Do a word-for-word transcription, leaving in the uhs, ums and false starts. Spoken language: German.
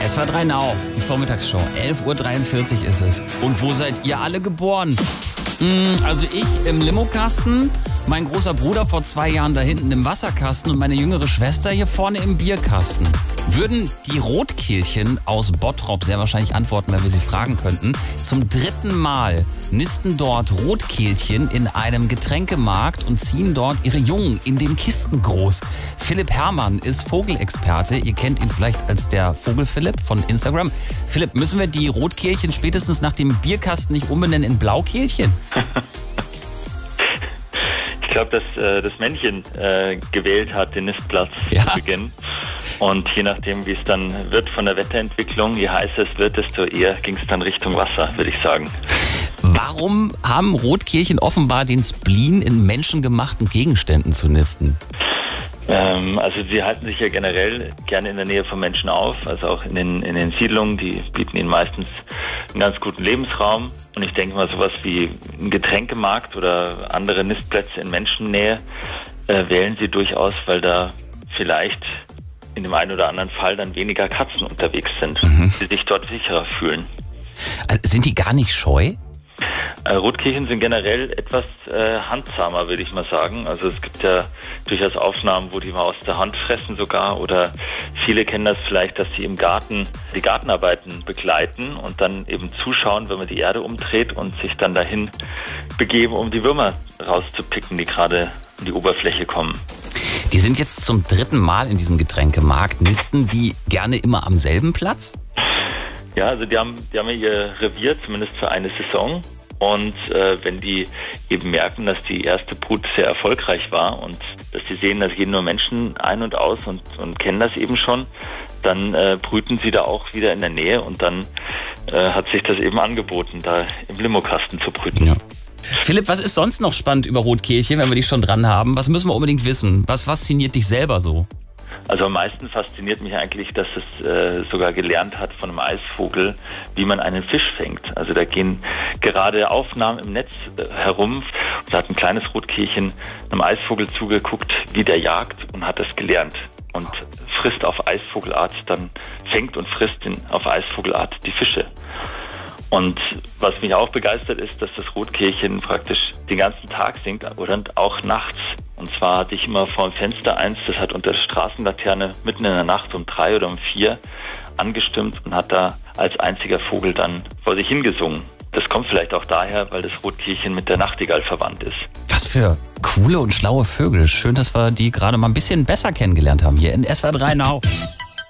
S W R drei Now, die Vormittagsshow. elf Uhr dreiundvierzig ist es. Und wo seid ihr alle geboren? Hm, also ich im Limokasten, mein großer Bruder vor zwei Jahren da hinten im Wasserkasten und meine jüngere Schwester hier vorne im Bierkasten. Würden die Rotkehlchen aus Bottrop sehr wahrscheinlich antworten, wenn wir sie fragen könnten. Zum dritten Mal nisten dort Rotkehlchen in einem Getränkemarkt und ziehen dort ihre Jungen in den Kisten groß. Philipp Herrmann ist Vogelexperte. Ihr kennt ihn vielleicht als der Vogel Philipp von Instagram. Philipp, müssen wir die Rotkehlchen spätestens nach dem Bierkasten nicht umbenennen in Blaukehlchen? Ich glaube, dass äh, das Männchen äh, gewählt hat, den Nistplatz Ja. zu Beginn. Und je nachdem, wie es dann wird von der Wetterentwicklung, je heißer es wird, desto eher ging es dann Richtung Wasser, würde ich sagen. Warum haben Rotkehlchen offenbar den Spleen in menschengemachten Gegenständen zu nisten? Ähm, also sie halten sich ja generell gerne in der Nähe von Menschen auf, also auch in den, in den Siedlungen, die bieten ihnen meistens einen ganz guten Lebensraum. Und ich denke mal, sowas wie ein Getränkemarkt oder andere Nistplätze in Menschennähe äh, wählen sie durchaus, weil da vielleicht in dem einen oder anderen Fall dann weniger Katzen unterwegs sind, mhm. die sich dort sicherer fühlen. Also sind die gar nicht scheu? Äh, Rotkehlchen sind generell etwas äh, handzahmer, würde ich mal sagen. Also es gibt ja durchaus Aufnahmen, wo die mal aus der Hand fressen sogar, oder viele kennen das vielleicht, dass sie im Garten die Gartenarbeiten begleiten und dann eben zuschauen, wenn man die Erde umdreht und sich dann dahin begeben, um die Würmer rauszupicken, die gerade an die Oberfläche kommen. Die sind jetzt zum dritten Mal in diesem Getränkemarkt. Nisten die gerne immer am selben Platz? Ja, also die haben, die haben ihr Revier, zumindest für eine Saison. Und äh, wenn die eben merken, dass die erste Brut sehr erfolgreich war und dass die sehen, da gehen nur Menschen ein und aus und, und kennen das eben schon, dann äh, brüten sie da auch wieder in der Nähe und dann äh, hat sich das eben angeboten, da im Limokasten zu brüten. Ja. Philipp, was ist sonst noch spannend über Rotkehlchen, wenn wir dich schon dran haben? Was müssen wir unbedingt wissen? Was fasziniert dich selber so? Also am meisten fasziniert mich eigentlich, dass es äh, sogar gelernt hat von einem Eisvogel, wie man einen Fisch fängt. Also da gehen gerade Aufnahmen im Netz äh, herum. Da hat ein kleines Rotkehlchen einem Eisvogel zugeguckt, wie der jagt, und hat das gelernt. Und frisst auf Eisvogelart, dann fängt und frisst in, auf Eisvogelart die Fische. Und was mich auch begeistert ist, dass das Rotkehlchen praktisch den ganzen Tag singt oder auch nachts. Und zwar hatte ich immer vor dem Fenster eins, das hat unter der Straßenlaterne mitten in der Nacht um drei oder um vier angestimmt und hat da als einziger Vogel dann vor sich hingesungen. Das kommt vielleicht auch daher, weil das Rotkehlchen mit der Nachtigall verwandt ist. Was für coole und schlaue Vögel. Schön, dass wir die gerade mal ein bisschen besser kennengelernt haben hier in S W R drei Now.